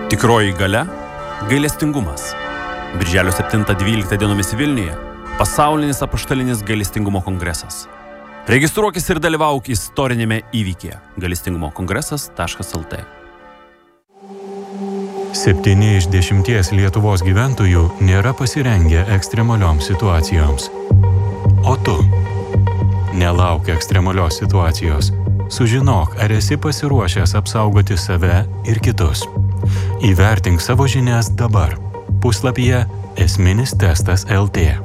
Tikroji galia – gailestingumas. Birželio 7-12 dienomis Vilniuje pasaulinis apaštalinis gailestingumo kongresas. Registruokis ir dalyvauk istorinėme įvykyje gailestingumokongresas.lt. 7 iš 10 Lietuvos gyventojų nėra pasirengę ekstremalioms situacijoms. O tu? Nelauk ekstremalios situacijos. Sužinok, ar esi pasiruošęs apsaugoti save ir kitus. Įvertink savo žinias dabar. Puslapyje esminis testas LT.